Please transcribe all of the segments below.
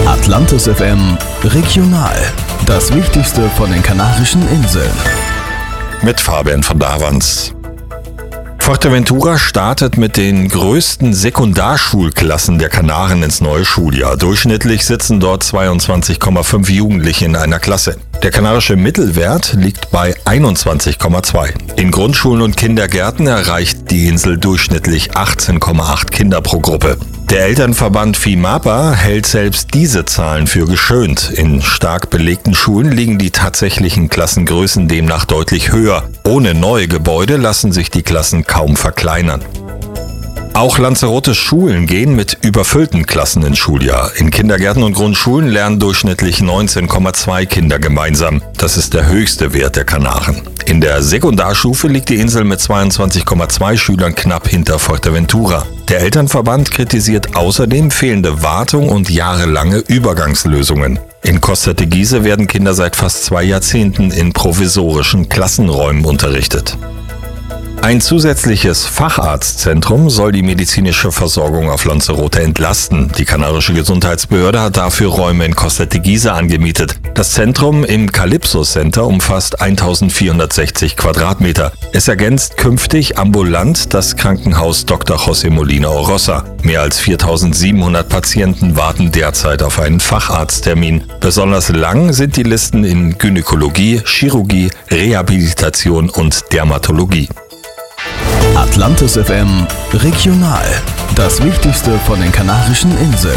Atlantis FM Regional. Das Wichtigste von den Kanarischen Inseln. Mit Fabian von Davans. Fuerteventura startet mit den größten Sekundarschulklassen der Kanaren ins neue Schuljahr. Durchschnittlich sitzen dort 22,5 Jugendliche in einer Klasse. Der kanarische Mittelwert liegt bei 21,2. In Grundschulen und Kindergärten erreicht die Insel durchschnittlich 18,8 Kinder pro Gruppe. Der Elternverband FIMAPA hält selbst diese Zahlen für geschönt. In stark belegten Schulen liegen die tatsächlichen Klassengrößen demnach deutlich höher. Ohne neue Gebäude lassen sich die Klassen kaum verkleinern. Auch Lanzarotes Schulen gehen mit überfüllten Klassen ins Schuljahr. In Kindergärten und Grundschulen lernen durchschnittlich 19,2 Kinder gemeinsam. Das ist der höchste Wert der Kanaren. In der Sekundarstufe liegt die Insel mit 22,2 Schülern knapp hinter Fuerteventura. Der Elternverband kritisiert außerdem fehlende Wartung und jahrelange Übergangslösungen. In Costa Teguise werden Kinder seit fast 2 Jahrzehnten in provisorischen Klassenräumen unterrichtet. Ein zusätzliches Facharztzentrum soll die medizinische Versorgung auf Lanzarote entlasten. Die kanarische Gesundheitsbehörde hat dafür Räume in Costa Teguise angemietet. Das Zentrum im Calypso Center umfasst 1460 Quadratmeter. Es ergänzt künftig ambulant das Krankenhaus Dr. José Molina Orosa. Mehr als 4700 Patienten warten derzeit auf einen Facharzttermin. Besonders lang sind die Listen in Gynäkologie, Chirurgie, Rehabilitation und Dermatologie. Atlantis FM Regional. Das Wichtigste von den Kanarischen Inseln.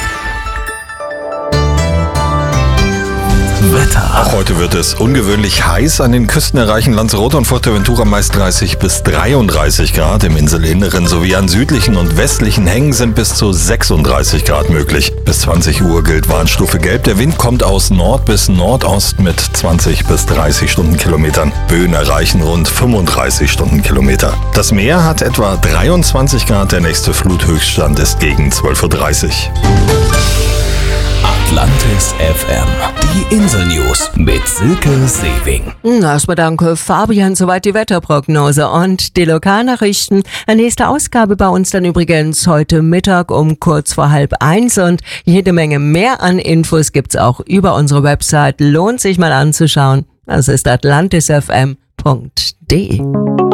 Wetter. Auch heute wird es ungewöhnlich heiß. An den Küsten erreichen Lanzarote und Fuerteventura meist 30 bis 33 Grad. Im Inselinneren sowie an südlichen und westlichen Hängen sind bis zu 36 Grad möglich. Bis 20 Uhr gilt Warnstufe Gelb. Der Wind kommt aus Nord bis Nordost mit 20 bis 30 Stundenkilometern. Böen erreichen rund 35 Stundenkilometer. Das Meer hat etwa 23 Grad. Der nächste Fluthöchststand ist gegen 12.30 Uhr. Atlantis FM. Die Insel-News mit Silke Sewing. Erstmal danke Fabian, soweit die Wetterprognose und die Lokalnachrichten. Nächste Ausgabe bei uns dann übrigens heute Mittag um kurz vor 12:30 und jede Menge mehr an Infos gibt's auch über unsere Website. Lohnt sich mal anzuschauen. Das ist atlantisfm.de.